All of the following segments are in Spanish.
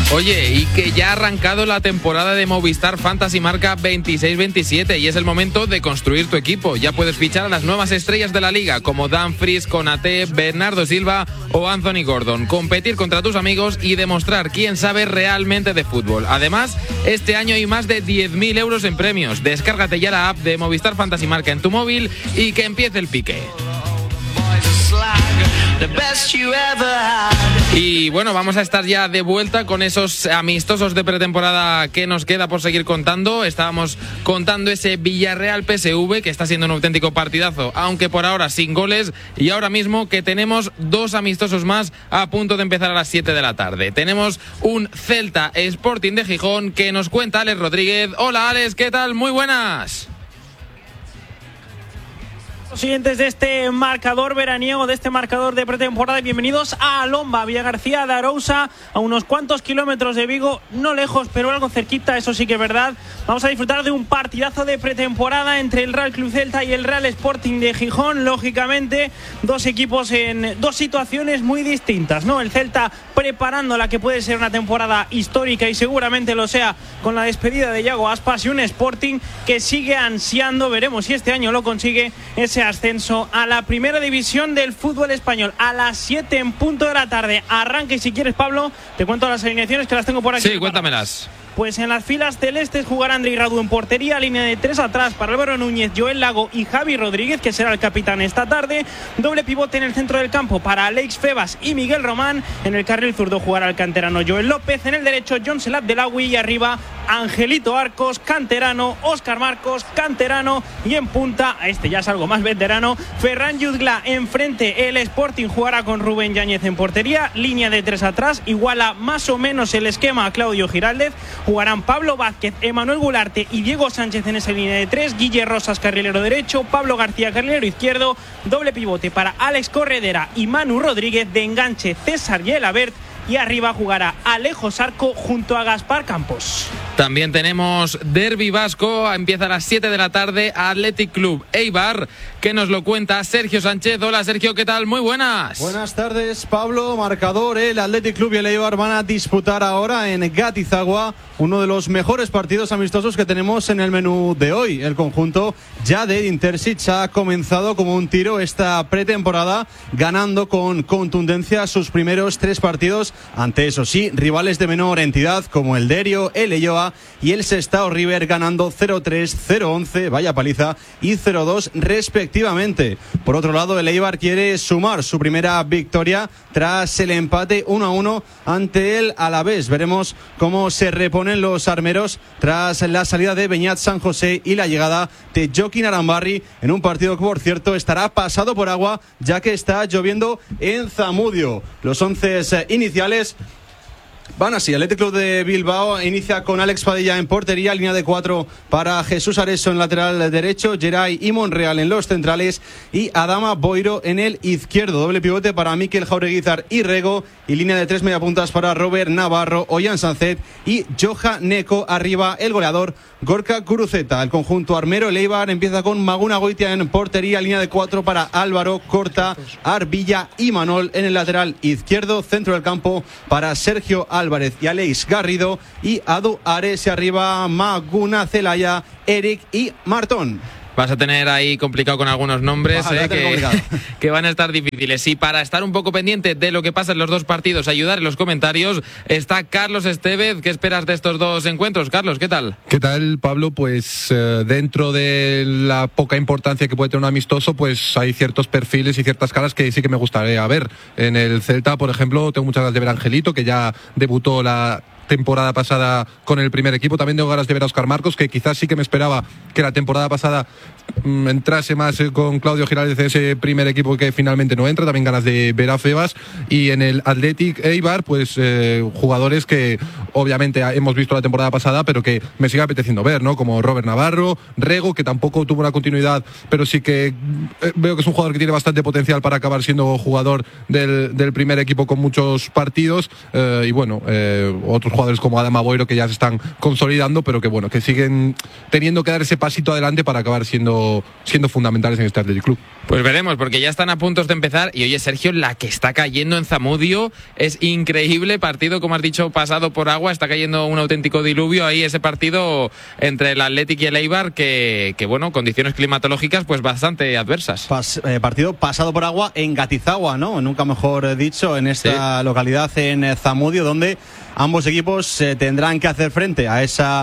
Oye, y que ya ha arrancado la temporada de Movistar Fantasy Marca 26-27 y es el momento de construir tu equipo. Ya puedes fichar a las nuevas estrellas de la liga como Dumfries, Konaté, Bernardo Silva o Anthony Gordon. Competir contra tus amigos y demostrar quién sabe realmente de fútbol. Además, este año hay más de 10.000 euros en premios. Descárgate ya la app de Movistar Fantasy Marca en tu móvil y que empiece el pique. Y bueno, vamos a estar ya de vuelta con esos amistosos de pretemporada que nos queda por seguir contando. Estábamos contando ese Villarreal PSV que está siendo un auténtico partidazo, aunque por ahora sin goles, y ahora mismo que tenemos 2 amistosos más a punto de empezar a las 7 de la tarde. Tenemos un Celta Sporting de Gijón que nos cuenta Alex Rodríguez. Hola Alex, ¿qué tal? Muy buenas. Siguientes de este marcador veraniego, de este marcador de pretemporada. Bienvenidos a Alomba, Villagarcía de Arousa, a unos cuantos kilómetros de Vigo, no lejos, pero algo cerquita, eso sí que es verdad. Vamos a disfrutar de un partidazo de pretemporada entre el Real Club Celta y el Real Sporting de Gijón. Lógicamente, dos equipos en dos situaciones muy distintas, ¿no? El Celta preparando la que puede ser una temporada histórica y seguramente lo sea con la despedida de Yago Aspas, y un Sporting que sigue ansiando, veremos si este año lo consigue, ese ascenso a la primera división del fútbol español. A las 7 en punto de la tarde arranque, y si quieres, Pablo, te cuento las alineaciones que las tengo por aquí. Sí, cuéntamelas. Pues en las filas celestes jugará Andrei Radu en portería, línea de 3 atrás para Álvaro Núñez, Joel Lago y Javi Rodríguez, que será el capitán esta tarde. Doble pivote en el centro del campo para Alex Febas y Miguel Román. En el carril zurdo jugará el canterano Joel López. En el derecho, John Selat Delawi, y arriba Angelito Arcos, canterano, Óscar Marcos, canterano, y en punta, este ya es algo más veterano, Ferran Yuzgla. Enfrente el Sporting jugará con Rubén Yáñez en portería, línea de 3 atrás, iguala más o menos el esquema a Claudio Giraldez. Jugarán Pablo Vázquez, Emanuel Gularte y Diego Sánchez en esa línea de 3, Guille Rosas carrilero derecho, Pablo García carrilero izquierdo, doble pivote para Alex Corredera y Manu Rodríguez, de enganche César Gelabert, y arriba jugará Alejo Sarco junto a Gaspar Campos. También tenemos derbi vasco, empieza a las 7 de la tarde, Athletic Club Eibar, que nos lo cuenta Sergio Sánchez. Hola Sergio, ¿qué tal? Muy buenas. Buenas tardes, Pablo. Marcador, el Athletic Club y el Eibar van a disputar ahora en Gatizagua uno de los mejores partidos amistosos que tenemos en el menú de hoy. El conjunto ya de Edin Terzic ha comenzado como un tiro esta pretemporada, ganando con contundencia sus primeros 3 partidos ante, eso sí, rivales de menor entidad como el Derio, el Elloa y el Sestao River, ganando 0-3, 0-11, vaya paliza, y 0-2 respectivamente. Por otro lado, el Eibar quiere sumar su primera victoria tras el empate 1-1 ante el Alavés. Veremos cómo se reponen los armeros tras la salida de Beñat San José y la llegada de Joaquín Arambarri en un partido que, por cierto, estará pasado por agua, ya que está lloviendo en Zamudio. Los 11 iniciales van así: Athletic Club de Bilbao inicia con Alex Padilla en portería, línea de 4 para Jesús Areso en lateral derecho, Geray y Monreal en los centrales y Adama Boiro en el izquierdo. Doble pivote para Mikel Jaureguizar y Rego, y línea de 3 mediapuntas para Robert Navarro, Ollán Sancet y Joja Neko. Arriba el goleador Gorka Guruceta. El conjunto armero, el Eibar, empieza con Maguna Goitia en portería, línea de 4 para Álvaro, Corta, Arbilla y Manol en el lateral izquierdo. Centro del campo para Sergio Álvarez y Aleix Garrido, y Adu Ares, y arriba Maguna, Celaya, Eric y Martón. Vas a tener ahí complicado con algunos nombres que van a estar difíciles. Y para estar un poco pendiente de lo que pasa en los dos partidos, ayudar en los comentarios, está Carlos Estevez. ¿Qué esperas de estos dos encuentros? Carlos, ¿qué tal? ¿Qué tal, Pablo? Pues dentro de la poca importancia que puede tener un amistoso, pues hay ciertos perfiles y ciertas caras que sí que me gustaría ver. En el Celta, por ejemplo, tengo muchas ganas de ver a Angelito, que ya debutó la temporada pasada con el primer equipo. También tengo ganas de ver a Óscar Marcos, que quizás sí que me esperaba que la temporada pasada entrase más con Claudio Giraldez en ese primer equipo, que finalmente no entra. También ganas de ver a Febas. Y en el Athletic Eibar, pues jugadores que obviamente hemos visto la temporada pasada, pero que me sigue apeteciendo ver, ¿no? Como Robert Navarro, Rego, que tampoco tuvo una continuidad, pero sí que veo que es un jugador que tiene bastante potencial para acabar siendo jugador del primer equipo con muchos partidos. Y bueno, otros jugadores como Adama Boiro, que ya se están consolidando, pero que bueno, que siguen teniendo que dar ese pasito adelante para acabar siendo fundamentales en este Athletic Club. Pues veremos, porque ya están a punto de empezar. Y oye, Sergio, la que está cayendo en Zamudio es increíble. Partido, como has dicho, pasado por agua agua, está cayendo un auténtico diluvio ahí, ese partido entre el Athletic y el Eibar, que bueno, condiciones climatológicas pues bastante adversas. Partido pasado por agua en Gatizagua, ¿no? Nunca mejor dicho, en esta localidad en Zamudio, donde ambos equipos tendrán que hacer frente a esa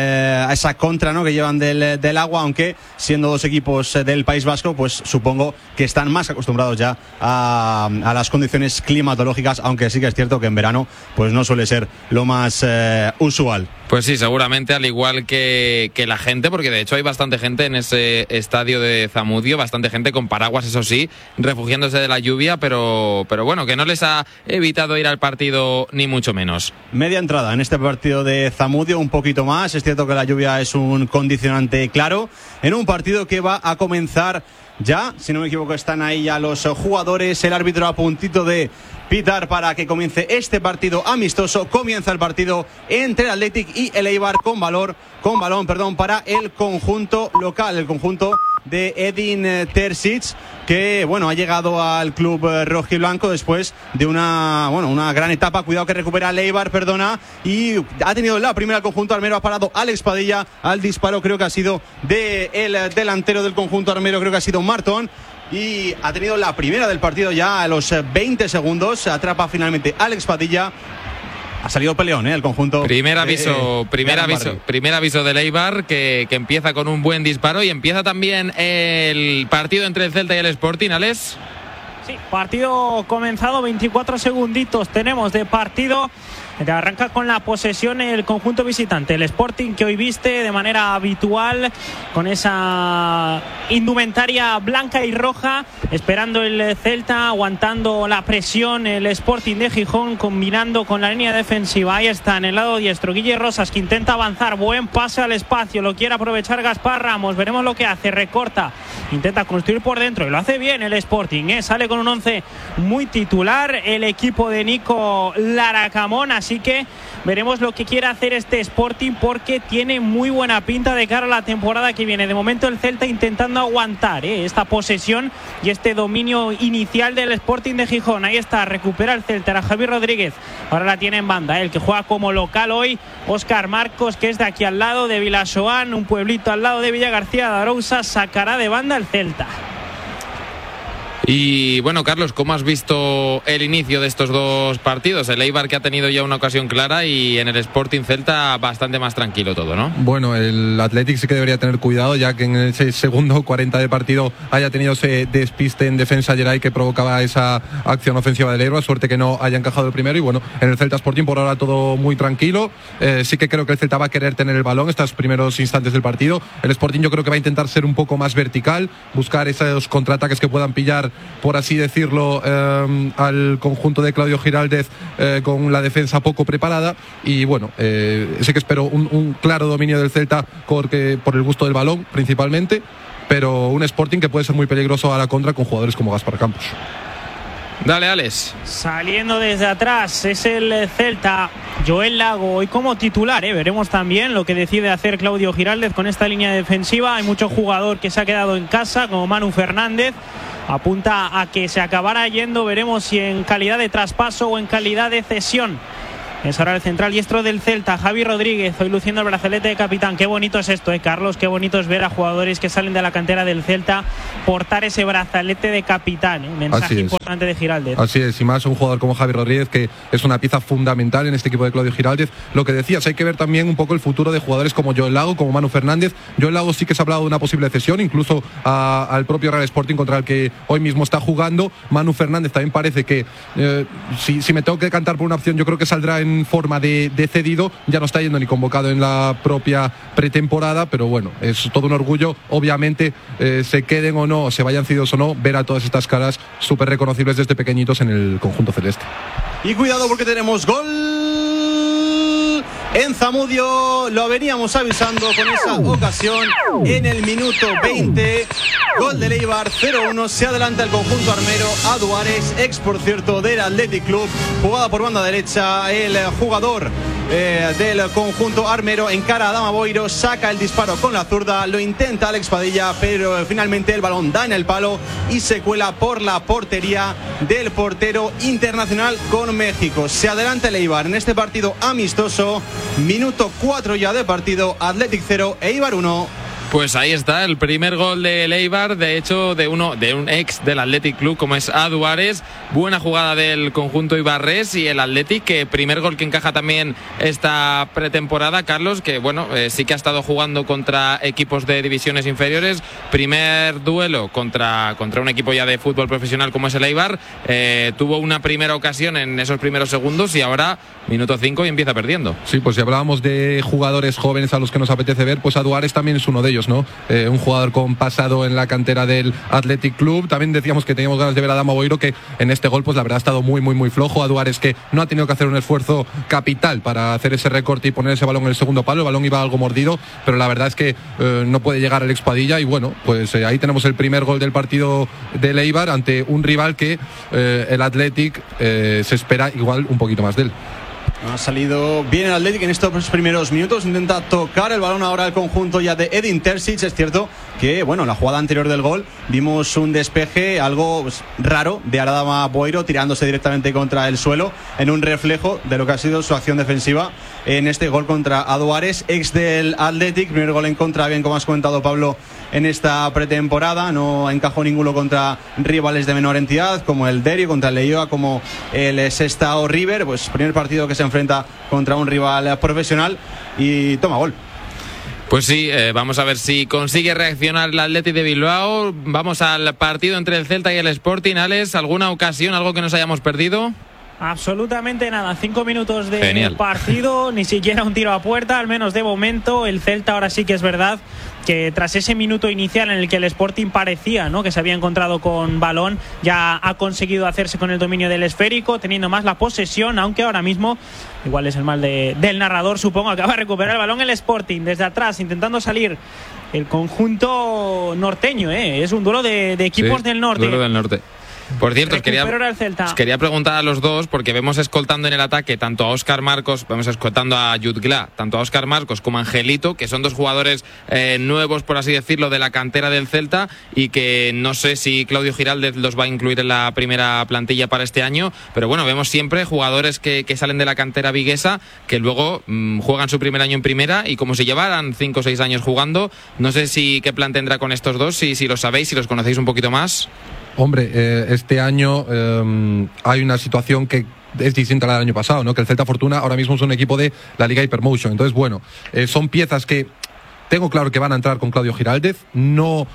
contra, ¿no?, que llevan del agua, aunque siendo dos equipos del País Vasco, pues supongo que están más acostumbrados ya a las condiciones climatológicas, aunque sí que es cierto que en verano pues no suele ser lo más usual. Pues sí, seguramente, al igual que la gente, porque de hecho hay bastante gente en ese estadio de Zamudio, bastante gente con paraguas, eso sí, refugiándose de la lluvia, pero bueno, que no les ha evitado ir al partido ni mucho menos. Media entrada en este partido de Zamudio, un poquito más. Es cierto que la lluvia es un condicionante claro en un partido que va a comenzar ya. Si no me equivoco, están ahí ya los jugadores, el árbitro a puntito de pitar para que comience este partido amistoso. Comienza el partido entre el Athletic y el Eibar con balón para el conjunto local, el conjunto de Edin Terzic, que bueno, ha llegado al club rojiblanco después de una gran etapa. Cuidado que recupera el Eibar, y ha tenido la primera el conjunto armero. Ha parado Alex Padilla al disparo, creo que ha sido del delantero del conjunto armero, creo que ha sido Martón, y ha tenido la primera del partido ya a los 20 segundos. Atrapa finalmente Alex Padilla. Ha salido peleón, el conjunto. Primer aviso del Eibar, que empieza con un buen disparo, y empieza también el partido entre el Celta y el Sporting, Alex. Sí, partido comenzado, 24 segunditos tenemos de partido. Arranca con la posesión el conjunto visitante, el Sporting, que hoy viste de manera habitual con esa indumentaria blanca y roja, esperando el Celta, aguantando la presión el Sporting de Gijón, combinando con la línea defensiva. Ahí está en el lado diestro Guille Rosas, que intenta avanzar, buen pase al espacio, lo quiere aprovechar Gaspar Ramos, veremos lo que hace, recorta, intenta construir por dentro y lo hace bien el Sporting, sale con un 11 muy titular el equipo de Nico Laracamón. Así que veremos lo que quiere hacer este Sporting, porque tiene muy buena pinta de cara a la temporada que viene. De momento el Celta intentando aguantar esta posesión y este dominio inicial del Sporting de Gijón. Ahí está, recupera el Celta, era Javi Rodríguez, ahora la tiene en banda, el que juega como local hoy, Óscar Marcos, que es de aquí al lado de Vilasoán, un pueblito al lado de Villa García de Arousa. Sacará de banda el Celta. Y bueno, Carlos, ¿cómo has visto el inicio de estos dos partidos? El Eibar, que ha tenido ya una ocasión clara, y en el Sporting Celta bastante más tranquilo todo, ¿no? Bueno, el Athletic sí que debería tener cuidado, ya que en ese segundo 40 de partido haya tenido ese despiste en defensa Geray que provocaba esa acción ofensiva del Eibar. Suerte que no haya encajado el primero. Y bueno, en el Celta Sporting por ahora todo muy tranquilo. Sí que creo que el Celta va a querer tener el balón estos primeros instantes del partido. El Sporting yo creo que va a intentar ser un poco más vertical, buscar esos contraataques que puedan pillar, por así decirlo, al conjunto de Claudio Giraldez con la defensa poco preparada. Y bueno, sé que espero un claro dominio del Celta por el gusto del balón principalmente, pero un Sporting que puede ser muy peligroso a la contra con jugadores como Gaspar Campos. Dale, Alex. Saliendo desde atrás es el Celta, Joel Lago hoy como titular, veremos también lo que decide hacer Claudio Giraldez con esta línea defensiva. Hay mucho jugador que se ha quedado en casa, como Manu Fernández, apunta a que se acabará yendo, veremos si en calidad de traspaso o en calidad de cesión. Es ahora el central diestro del Celta, Javi Rodríguez, hoy luciendo el brazalete de capitán. Qué bonito es esto, Carlos, qué bonito es ver a jugadores que salen de la cantera del Celta portar ese brazalete de capitán, mensaje importante de Giraldez. Así es, y más un jugador como Javi Rodríguez, que es una pieza fundamental en este equipo de Claudio Giraldez. Lo que decías, hay que ver también un poco el futuro de jugadores como Joel Lago, como Manu Fernández. Joel Lago sí que se ha hablado de una posible cesión, incluso al propio Real Sporting, contra el que hoy mismo está jugando. Manu Fernández también parece que, si me tengo que cantar por una opción, yo creo que saldrá en forma de cedido. Ya no está yendo ni convocado en la propia pretemporada, pero bueno, es todo un orgullo, obviamente, se queden o no, se vayan cedidos o no, ver a todas estas caras súper reconocibles desde pequeñitos en el conjunto celeste. Y cuidado, porque tenemos gol en Zamudio. Lo veníamos avisando con esa ocasión en el minuto 20. Gol del Eibar, 0-1. Se adelanta el conjunto armero. A Duárez, ex por cierto del Athletic Club. Jugada por banda derecha. El jugador del conjunto armero, encara a Adama Boiro, saca el disparo con la zurda, lo intenta Alex Padilla, pero finalmente el balón da en el palo y se cuela por la portería del portero internacional con México. Se adelanta el Eibar en este partido amistoso, minuto 4 ya de partido, Athletic 0, Eibar 1. Pues ahí está el primer gol del Eibar, de hecho de un ex del Athletic Club como es Adu Ares. Buena jugada del conjunto ibarrés y el Athletic, que primer gol que encaja también esta pretemporada, Carlos, que bueno, sí que ha estado jugando contra equipos de divisiones inferiores. Primer duelo contra un equipo ya de fútbol profesional como es el Eibar. Tuvo una primera ocasión en esos primeros segundos y ahora minuto 5 y empieza perdiendo. Sí, pues si hablábamos de jugadores jóvenes a los que nos apetece ver, pues Adu Ares también es uno de ellos, ¿no? Un jugador con pasado en la cantera del Athletic Club. También decíamos que teníamos ganas de ver a Adama Boiro, que en este gol pues la verdad ha estado muy flojo. Adu Ares, que no ha tenido que hacer un esfuerzo capital para hacer ese recorte y poner ese balón en el segundo palo. El balón iba algo mordido, pero la verdad es que no puede llegar Alex Padilla y bueno, pues ahí tenemos el primer gol del partido del Eibar ante un rival que el Athletic se espera igual un poquito más de él. Ha salido bien el Athletic en estos primeros minutos. Intenta tocar el balón ahora el conjunto ya de Edin Terzic. Es cierto que, bueno, en la jugada anterior del gol vimos un despeje algo raro de Adama Boiro tirándose directamente contra el suelo, en un reflejo de lo que ha sido su acción defensiva en este gol contra Adu Ares, ex del Athletic. Primer gol en contra, bien como has comentado, Pablo, en esta pretemporada. No encajó ninguno contra rivales de menor entidad como el Derio, contra el Leioa, como el Sestao River. Pues primer partido que se enfrenta contra un rival profesional y toma gol. Pues sí, vamos a ver si consigue reaccionar el Athletic de Bilbao. Vamos al partido entre el Celta y el Sporting. Alex, ¿alguna ocasión, algo que nos hayamos perdido? Absolutamente nada, 5 minutos de Genial. partido, ni siquiera un tiro a puerta, al menos de momento. El Celta ahora sí que es verdad que tras ese minuto inicial en el que el Sporting parecía, ¿no?, que se había encontrado con balón, ya ha conseguido hacerse con el dominio del esférico, teniendo más la posesión, aunque ahora mismo, igual es el mal del narrador, supongo, acaba de recuperar el balón el Sporting desde atrás, intentando salir el conjunto norteño, es un duelo de equipos del norte. Duelo del norte. Por cierto, os quería preguntar a los dos, porque vemos escoltando en el ataque tanto a Óscar Marcos, vemos escoltando a Jutgla, tanto a Óscar Marcos como a Angelito, que son dos jugadores nuevos, por así decirlo, de la cantera del Celta, y que no sé si Claudio Giraldez los va a incluir en la primera plantilla para este año, pero bueno, vemos siempre jugadores que salen de la cantera viguesa, que luego juegan su primer año en primera, y como si llevaran 5 o 6 años jugando, no sé si qué plan tendrá con estos dos, si lo sabéis, si los conocéis un poquito más. Hombre, este año hay una situación que es distinta a la del año pasado, ¿no? Que el Celta Fortuna ahora mismo es un equipo de la Liga Hypermotion. Entonces, bueno, son piezas que tengo claro que van a entrar con Claudio Giraldez. No,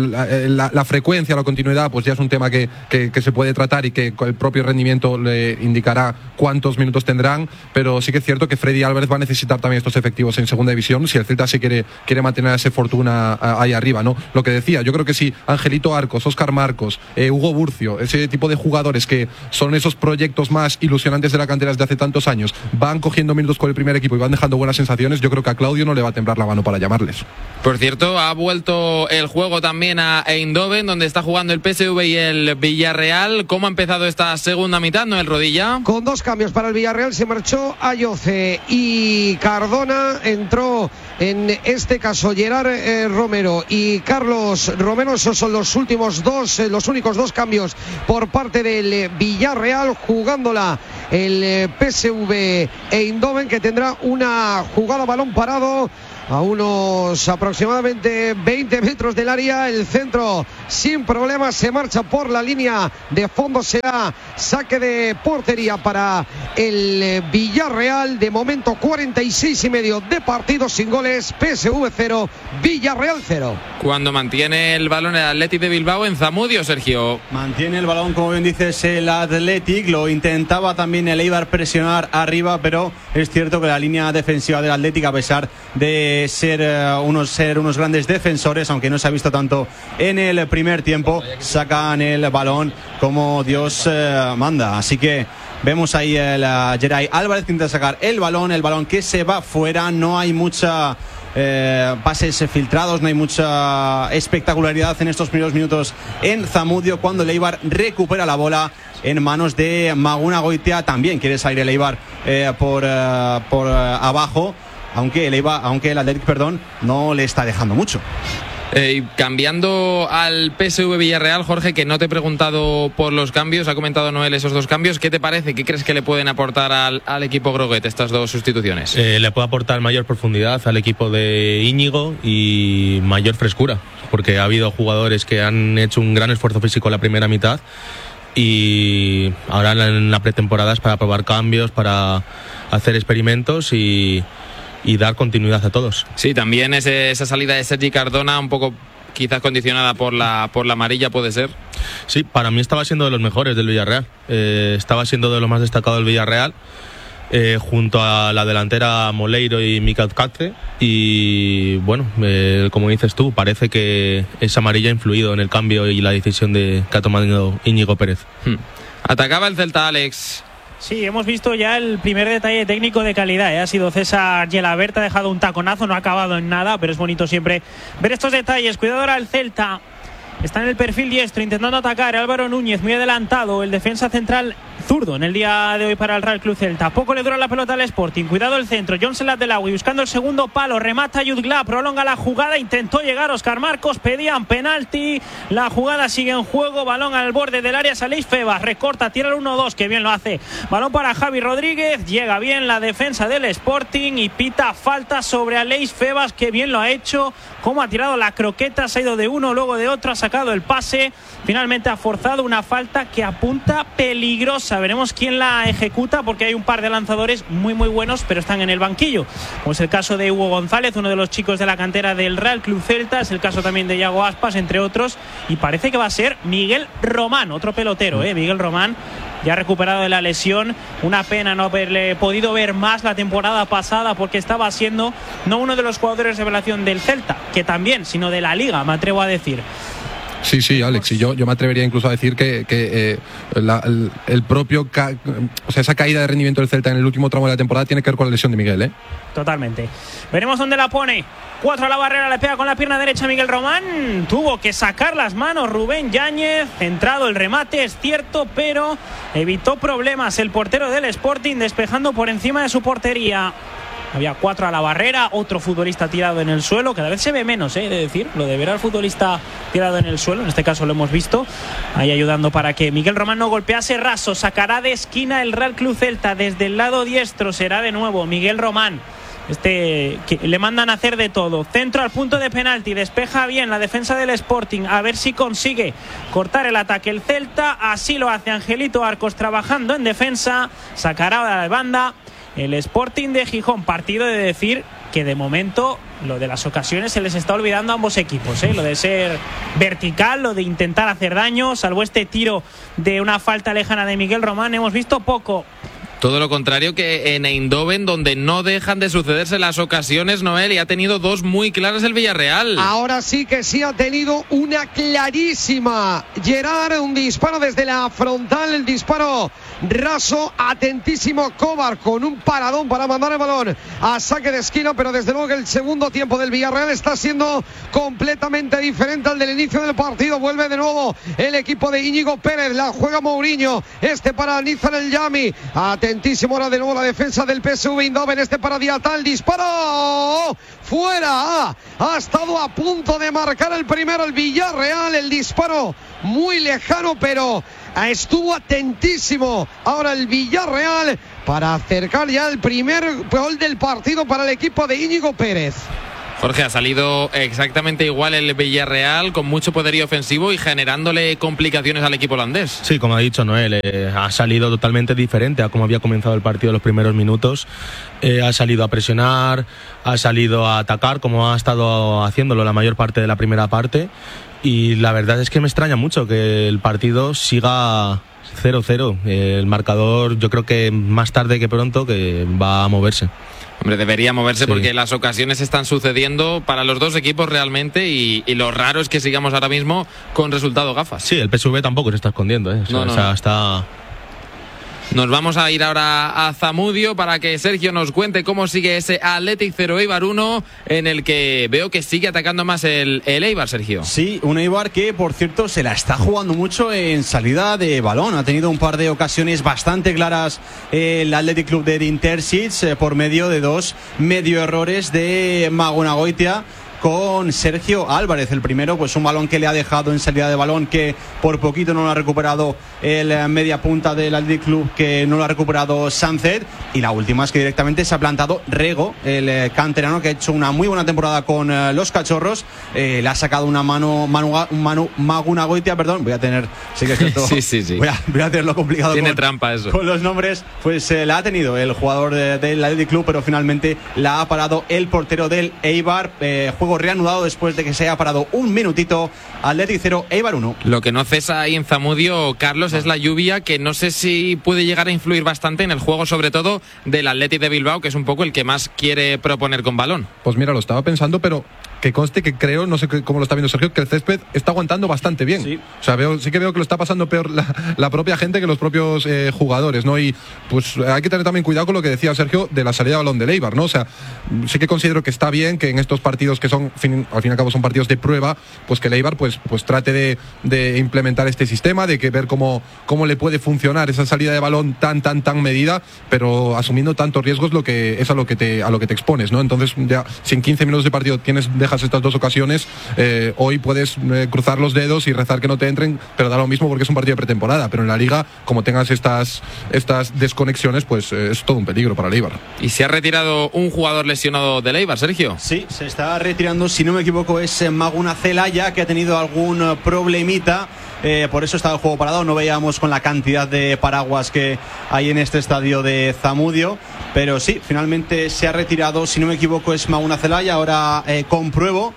la frecuencia, la continuidad, pues ya es un tema que se puede tratar y que el propio rendimiento le indicará cuántos minutos tendrán, pero sí que es cierto que Freddy Álvarez va a necesitar también estos efectivos en segunda división si el Celta se quiere mantener a ese Fortuna ahí arriba, ¿no? Lo que decía, yo creo que si Angelito Arcos, Óscar Marcos, Hugo Burcio, ese tipo de jugadores que son esos proyectos más ilusionantes de la cantera desde hace tantos años, van cogiendo minutos con el primer equipo y van dejando buenas sensaciones, yo creo que a Claudio no le va a temblar la mano para llamarles. Por cierto, ha vuelto el juego también a Eindhoven, donde está jugando el PSV y el Villarreal. ¿Cómo ha empezado esta segunda mitad, Noel Rodilla? Con 2 cambios para el Villarreal, se marchó Ayoce y Cardona, entró en este caso Gerard Romero y Carlos Romero. Esos son los únicos 2 cambios por parte del Villarreal, jugándola el PSV Eindhoven, que tendrá una jugada a balón parado a unos aproximadamente 20 metros del área. El centro sin problemas, se marcha por la línea de fondo, será saque de portería para el Villarreal. De momento 46,5 de partido sin goles, PSV 0, Villarreal 0. Cuando mantiene el balón el Athletic de Bilbao en Zamudio, Sergio. Mantiene el balón, como bien dices, el Athletic. Lo intentaba también el Eibar presionar arriba, pero es cierto que la línea defensiva del Athletic, a pesar de ser unos grandes defensores, aunque no se ha visto tanto en el primer tiempo, sacan el balón como Dios manda. Así que vemos ahí el Geray Álvarez que intenta sacar el balón que se va fuera. No hay mucha pases filtrados, no hay mucha espectacularidad en estos primeros minutos en Zamudio, cuando el Eibar recupera la bola en manos de Maguna Goitia. También quiere salir el Eibar por abajo, aunque el Athletic no le está dejando mucho. Cambiando al PSV Villarreal, Jorge, que no te he preguntado por los cambios, ha comentado Noel esos dos cambios. ¿Qué te parece? ¿Qué crees que le pueden aportar al equipo Groguet estas dos sustituciones? Le puede aportar mayor profundidad al equipo de Íñigo y mayor frescura, porque ha habido jugadores que han hecho un gran esfuerzo físico en la primera mitad y ahora en la pretemporada es para probar cambios, para hacer experimentos y dar continuidad a todos. Sí, también esa salida de Sergi Cardona un poco quizás condicionada por la amarilla, ¿puede ser? Sí, para mí estaba siendo de los mejores del Villarreal, estaba siendo de lo más destacado del Villarreal, junto a la delantera Moleiro y Mika Katze, y bueno, como dices tú, parece que esa amarilla ha influido en el cambio y la decisión que ha tomado Íñigo Pérez. Atacaba el Celta, Alex. Sí, hemos visto ya el primer detalle técnico de calidad, Ha sido César Gelabert, ha dejado un taconazo, no ha acabado en nada, pero es bonito siempre ver estos detalles. Cuidado ahora el Celta, está en el perfil diestro intentando atacar. Álvaro Núñez muy adelantado, el defensa central zurdo en el día de hoy para el Real Club Celta. Poco le dura la pelota al Sporting. Cuidado el centro, Johnson Ladelawi buscando el segundo palo, remata Yudgla, prolonga la jugada, intentó llegar Óscar Marcos, pedían penalti, la jugada sigue en juego, balón al borde del área, Aleix Febas, recorta, tira el 1-2, que bien lo hace, balón para Javi Rodríguez, llega bien la defensa del Sporting y pita falta sobre Aleix Febas, que bien lo ha hecho, como ha tirado la croqueta, se ha ido de uno, luego de otro, ha sacado el pase, finalmente ha forzado una falta que apunta peligrosa. Veremos quién la ejecuta, porque hay un par de lanzadores muy buenos, pero están en el banquillo, como es el caso de Hugo González, uno de los chicos de la cantera del Real Club Celta, es el caso también de Iago Aspas, entre otros, y parece que va a ser Miguel Román, otro pelotero, Miguel Román, ya recuperado de la lesión. Una pena no haberle podido ver más la temporada pasada, porque estaba siendo no uno de los jugadores de revelación del Celta, que también, sino de la Liga, me atrevo a decir. Sí, Alex, y yo me atrevería incluso a decir que el propio esa caída de rendimiento del Celta en el último tramo de la temporada tiene que ver con la lesión de Miguel, Totalmente. Veremos dónde la pone. 4 a la barrera, le pega con la pierna derecha Miguel Román, tuvo que sacar las manos Rubén Yáñez, centrado el remate, es cierto, pero evitó problemas el portero del Sporting, despejando por encima de su portería. Había 4 a la barrera, otro futbolista tirado en el suelo, cada vez se ve menos, de decir, lo de ver al futbolista tirado en el suelo, en este caso lo hemos visto, ahí ayudando para que Miguel Román no golpease raso. Sacará de esquina el Real Club Celta, desde el lado diestro será de nuevo Miguel Román, que le mandan a hacer de todo. Centro al punto de penalti, despeja bien la defensa del Sporting, a ver si consigue cortar el ataque el Celta, así lo hace Angelito Arcos trabajando en defensa, sacará a la banda el Sporting de Gijón. Partido de decir que de momento lo de las ocasiones se les está olvidando a ambos equipos, lo de ser vertical, lo de intentar hacer daño, salvo este tiro de una falta lejana de Miguel Román, hemos visto poco. Todo lo contrario que en Eindhoven, donde no dejan de sucederse las ocasiones, Noel, y ha tenido dos muy claras el Villarreal. Ahora sí que sí ha tenido una clarísima. Gerard, un disparo desde la frontal, el disparo raso, atentísimo Kovar con un paradón para mandar el balón a saque de esquina, pero desde luego que el segundo tiempo del Villarreal está siendo completamente diferente al del inicio del partido. Vuelve de nuevo el equipo de Íñigo Pérez, la juega Mourinho, para Nizar El Yami, atentísimo ahora de nuevo la defensa del PSV Eindhoven, para Diatal, disparo fuera, ha estado a punto de marcar el primero el Villarreal, el disparo muy lejano, pero estuvo atentísimo ahora el Villarreal para acercar ya el primer gol del partido para el equipo de Íñigo Pérez. Jorge, ha salido exactamente igual el Villarreal, con mucho poderío ofensivo y generándole complicaciones al equipo holandés. Sí, como ha dicho Noel, ha salido totalmente diferente a como había comenzado el partido en los primeros minutos. Ha salido a presionar, ha salido a atacar, como ha estado haciéndolo la mayor parte de la primera parte. Y la verdad es que me extraña mucho que el partido siga 0-0. El marcador, yo creo que más tarde que pronto que va a moverse. Hombre, debería moverse, sí, porque las ocasiones están sucediendo para los dos equipos realmente y lo raro es que sigamos ahora mismo con resultado gafas. Sí, el PSV tampoco se está escondiendo, No. O sea, está... Nos vamos a ir ahora a Zamudio para que Sergio nos cuente cómo sigue ese Athletic 0 Eibar 1, en el que veo que sigue atacando más el Eibar, Sergio. Sí, un Eibar que, por cierto, se la está jugando mucho en salida de balón. Ha tenido un par de ocasiones bastante claras el Athletic Club de Intersic por medio de dos medio errores de Magunagoitia con Sergio Álvarez. El primero, pues un balón que le ha dejado en salida de balón, que por poquito no lo ha recuperado el media punta del Athletic Club, que no lo ha recuperado Sánchez. Y la última es que directamente se ha plantado Rego, el canterano, que ha hecho una muy buena temporada con los Cachorros. Le ha sacado una mano Magunagoitia, perdón. Voy a tener, sí que es cierto, sí. Voy a tenerlo complicado. Tiene trampa eso. Con los nombres, pues la ha tenido el jugador del Athletic Club, pero finalmente la ha parado el portero del Eibar. Juego reanudado después de que se haya parado un minutito. Athletic 0, Eibar 1. Lo que no cesa ahí en Zamudio, Carlos, es la lluvia, que no sé si puede llegar a influir bastante en el juego, sobre todo del Athletic de Bilbao, que es un poco el que más quiere proponer con balón. Pues mira, lo estaba pensando, pero que conste que creo, no sé cómo lo está viendo Sergio, que el césped está aguantando bastante bien. Sí. O sea, sí que veo que lo está pasando peor la propia gente que los propios jugadores, ¿no? Y pues hay que tener también cuidado con lo que decía Sergio de la salida de balón del Eibar, ¿no? O sea, sí que considero que está bien que en estos partidos que son, al fin y al cabo son partidos de prueba, pues que el Eibar pues trate de implementar este sistema, de que ver cómo le puede funcionar esa salida de balón tan medida, pero asumiendo tantos riesgos, lo que es a lo que te expones, ¿no? Entonces, ya si en 15 minutos de partido dejas estas dos ocasiones, hoy puedes cruzar los dedos y rezar que no te entren, pero da lo mismo porque es un partido de pretemporada. Pero en la Liga, como tengas estas desconexiones, pues es todo un peligro para el Eibar. ¿Y se ha retirado un jugador lesionado del Eibar, Sergio? Sí, se está retirando, si no me equivoco, es Maguna Celaya, que ha tenido algún problemita. Por eso estaba el juego parado. No veíamos con la cantidad de paraguas que hay en este estadio de Zamudio, pero sí, finalmente se ha retirado, si no me equivoco es Maguna Celaya. Ahora compruebo,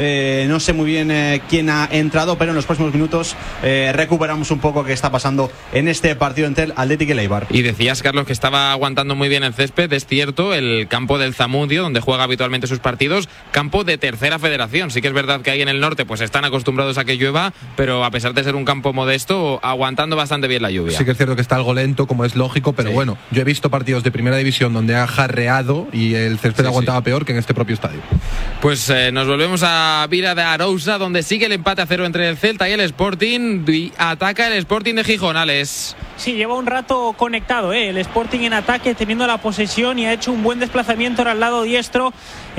no sé muy bien quién ha entrado, pero en los próximos minutos recuperamos un poco qué está pasando en este partido entre el Athletic y el Eibar. Y decías, Carlos, que estaba aguantando muy bien el césped. Es cierto, el campo del Zamudio, donde juega habitualmente sus partidos, campo de tercera federación. Sí que es verdad que ahí en el norte pues están acostumbrados a que llueva, pero a pesar de ser un campo modesto, aguantando bastante bien la lluvia. Sí que es cierto que está algo lento, como es lógico, pero bueno, yo he visto partidos de primera división donde ha jarreado y el césped aguantaba peor que en este propio estadio. Pues nos volvemos a Vila de Arousa, donde sigue el empate a 0 entre el Celta y el Sporting. Y ataca el Sporting de Gijón, Alex. Sí, lleva un rato conectado, el Sporting en ataque, teniendo la posesión, y ha hecho un buen desplazamiento al lado diestro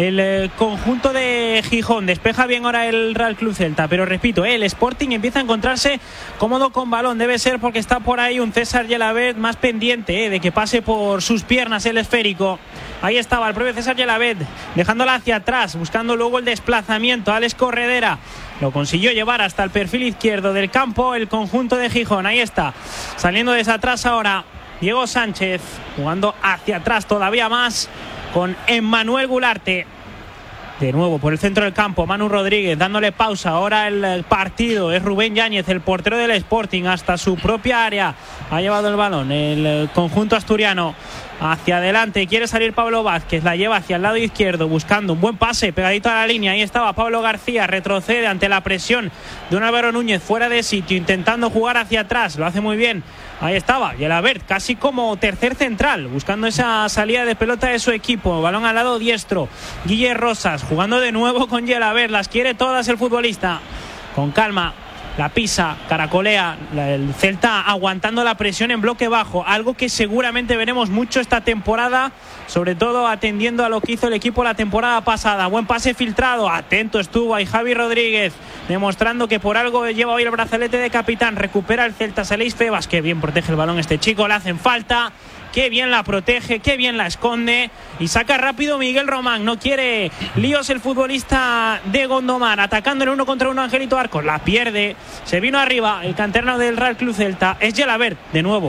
el conjunto de Gijón. Despeja bien ahora el Real Club Celta, pero repito, el Sporting empieza a encontrarse cómodo con balón. Debe ser porque está por ahí un César Gelabert más pendiente de que pase por sus piernas el esférico. Ahí estaba el propio César Gelabert, dejándola hacia atrás, buscando luego el desplazamiento. Alex Corredera lo consiguió llevar hasta el perfil izquierdo del campo el conjunto de Gijón. Ahí está, saliendo desde atrás ahora Diego Sánchez, jugando hacia atrás todavía más con Emmanuel Gularte. De nuevo por el centro del campo, Manu Rodríguez dándole pausa. Ahora el partido es Rubén Yáñez, el portero del Sporting, hasta su propia área. Ha llevado el balón el conjunto asturiano hacia adelante. Quiere salir Pablo Vázquez, la lleva hacia el lado izquierdo, buscando un buen pase pegadito a la línea. Ahí estaba Pablo García, retrocede ante la presión de un Álvaro Núñez fuera de sitio, intentando jugar hacia atrás. Lo hace muy bien. Ahí estaba Gelabert, casi como tercer central, buscando esa salida de pelota de su equipo. Balón al lado diestro. Guille Rosas jugando de nuevo con Gelabert. Las quiere todas el futbolista. Con calma. La pisa, caracolea, el Celta aguantando la presión en bloque bajo, algo que seguramente veremos mucho esta temporada, sobre todo atendiendo a lo que hizo el equipo la temporada pasada. Buen pase filtrado, atento estuvo ahí Javi Rodríguez, demostrando que por algo lleva hoy el brazalete de capitán. Recupera el Celta, Saleis Febas, que bien protege el balón este chico, le hacen falta. Qué bien la protege, qué bien la esconde. Y saca rápido Miguel Román. No quiere líos el futbolista de Gondomar. Atacando en 1 contra 1 Angelito Arcos. La pierde. Se vino arriba el canterano del Real Club Celta. Es Gelabert de nuevo.